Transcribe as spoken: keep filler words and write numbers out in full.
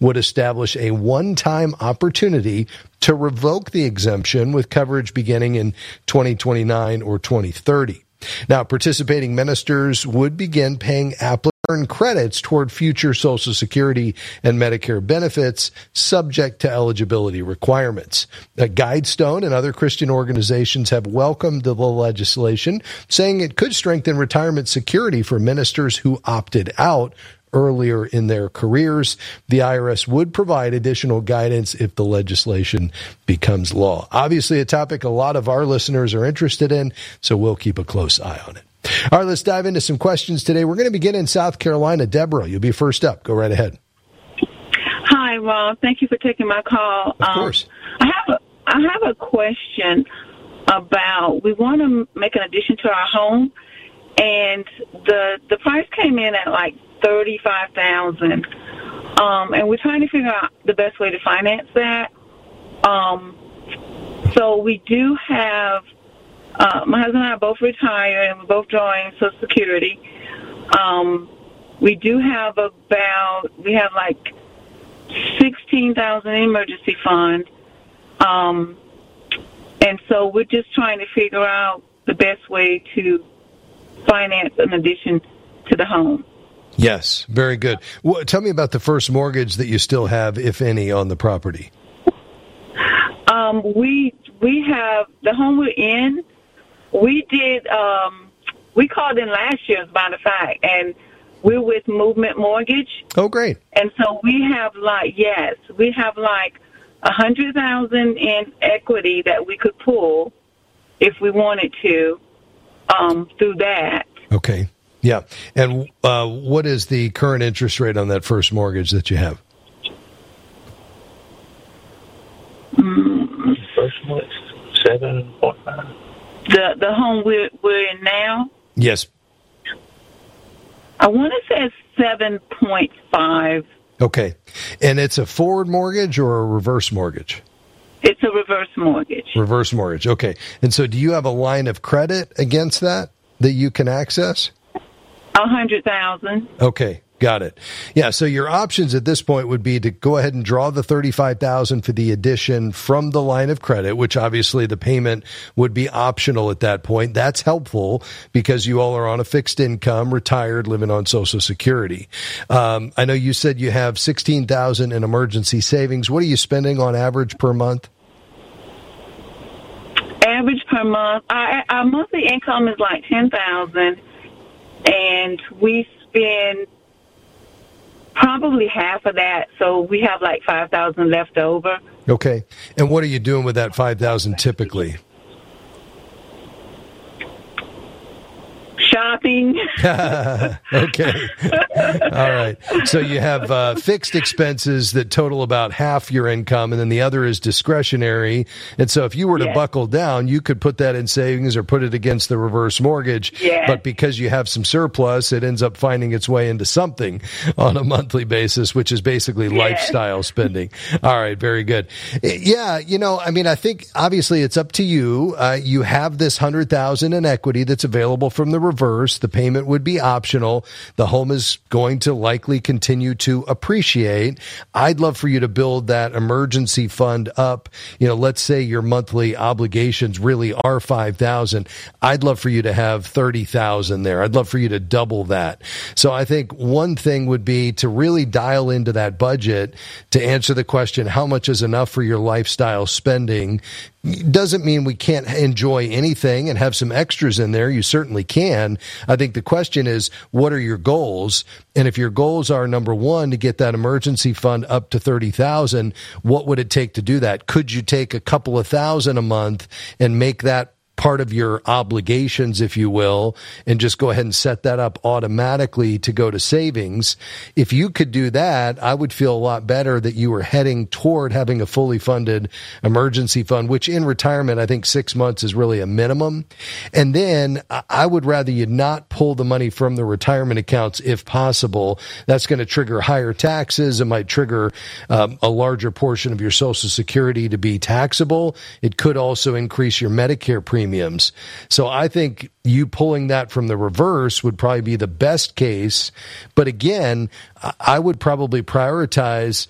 would establish a one-time opportunity to revoke the exemption with coverage beginning in twenty twenty-nine or twenty thirty. Now, participating ministers would begin paying applicant credits toward future Social Security and Medicare benefits subject to eligibility requirements. A Guidestone and other Christian organizations have welcomed the legislation, saying it could strengthen retirement security for ministers who opted out earlier in their careers. The I R S would provide additional guidance if the legislation becomes law. Obviously, a topic a lot of our listeners are interested in, so we'll keep a close eye on it. All right, let's dive into some questions today. We're going to begin in South Carolina. Deborah, you'll be first up. Go right ahead. Hi, Rob. Thank you for taking my call. Of course. Um, I have a, I have a question about, we want to make an addition to our home, and the the price came in at like thirty-five thousand dollars, um, and we're trying to figure out the best way to finance that. Um, so we do have, uh, my husband and I are both retired, and we're both drawing Social Security. Um, we do have about, we have like sixteen thousand dollars in emergency fund, um, and so we're just trying to figure out the best way to finance an addition to the home. Yes, very good. Well, tell me about the first mortgage that you still have, if any, on the property. Um, we we have the home we're in. We did. Um, we called in last year, as a matter of fact, and we're with Movement Mortgage. Oh, great! And so we have like yes, we have like a hundred thousand in equity that we could pull if we wanted to um, through that. Okay. Yeah. And uh, what is the current interest rate on that first mortgage that you have? Mm. First mortgage, seven point five. The the home we're, we're in now? Yes. I want to say it's seven point five. Okay. And it's a forward mortgage or a reverse mortgage? It's a reverse mortgage. Reverse mortgage. Okay. And so do you have a line of credit against that that you can access? A hundred thousand. Okay, got it. Yeah, so your options at this point would be to go ahead and draw the thirty-five thousand for the addition from the line of credit, which obviously the payment would be optional at that point. That's helpful because you all are on a fixed income, retired, living on Social Security. Um, I know you said you have sixteen thousand in emergency savings. What are you spending on average per month? Average per month, our, our monthly income is like ten thousand. And we spend probably half of that, so we have like five thousand left over. Okay. And what are you doing with that five thousand typically? Shopping. Okay. All right. So you have uh, fixed expenses that total about half your income, and then the other is discretionary. And so if you were to yes. buckle down, you could put that in savings or put it against the reverse mortgage. Yes. But because you have some surplus, it ends up finding its way into something on a monthly basis, which is basically yes. lifestyle spending. All right. Very good. Yeah. You know, I mean, I think obviously it's up to you. Uh, you have this one hundred thousand dollars in equity that's available from the reverse. The payment would be optional. The home is going to likely continue to appreciate. I'd love for you to build that emergency fund up. You know, let's say your monthly obligations really are five thousand. I'd love for you to have thirty thousand there. I'd love for you to double that. So I think one thing would be to really dial into that budget to answer the question, how much is enough for your lifestyle spending? Doesn't mean we can't enjoy anything and have some extras in there. You certainly can. I think the question is, what are your goals? And if your goals are, number one, to get that emergency fund up to thirty thousand, what would it take to do that? Could you take a couple of thousand a month and make that part of your obligations, if you will, and just go ahead and set that up automatically to go to savings? If you could do that, I would feel a lot better that you were heading toward having a fully funded emergency fund, which in retirement, I think six months is really a minimum. And then I would rather you not pull the money from the retirement accounts if possible. That's going to trigger higher taxes. It might trigger um, a larger portion of your Social Security to be taxable. It could also increase your Medicare premium. So I think you pulling that from the reverse would probably be the best case. But again, I would probably prioritize